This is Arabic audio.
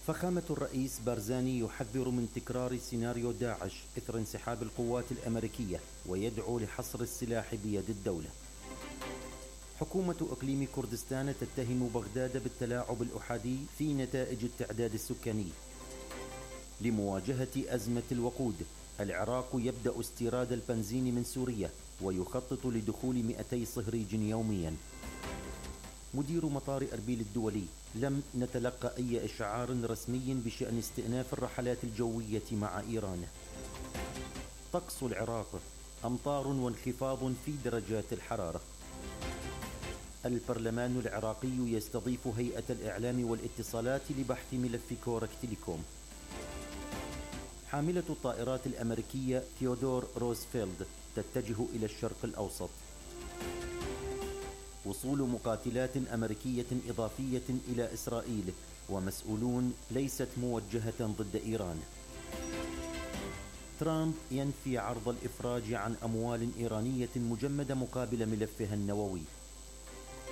فخامة الرئيس بارزاني يحذر من تكرار سيناريو داعش إثر انسحاب القوات الأمريكية ويدعو لحصر السلاح بيد الدولة. حكومة إقليم كردستان تتهم بغداد بالتلاعب الأحادي في نتائج التعداد السكاني. لمواجهة أزمة الوقود، العراق يبدأ استيراد البنزين من سوريا ويخطط لدخول 200 صهريج يوميا. مدير مطار أربيل الدولي: لم نتلقى أي إشعار رسمي بشأن استئناف الرحلات الجوية مع إيران. طقس العراق: أمطار وانخفاض في درجات الحرارة. البرلمان العراقي يستضيف هيئة الإعلام والاتصالات لبحث ملف كورك تيليكوم. حاملة الطائرات الأمريكية ثيودور روزفلد تتجه إلى الشرق الأوسط. وصول مقاتلات أمريكية إضافية إلى إسرائيل ومسؤولون ليست موجهة ضد إيران. ترامب ينفي عرض الإفراج عن أموال إيرانية مجمدة مقابل ملفها النووي.